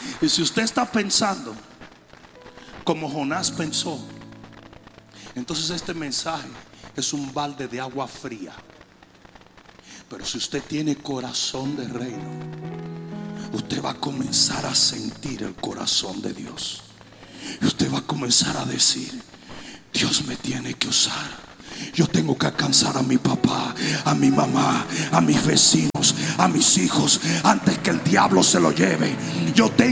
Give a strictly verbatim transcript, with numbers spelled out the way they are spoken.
Y si usted está pensando como Jonás pensó, entonces este mensaje es un balde de agua fría. Pero si usted tiene corazón de reino, usted va a comenzar a sentir el corazón de Dios. Y usted va a comenzar a decir: Dios me tiene que usar. Yo tengo que alcanzar a mi papá, a mi mamá, a mis vecinos, a mis hijos, antes que el diablo se lo lleve. Yo tengo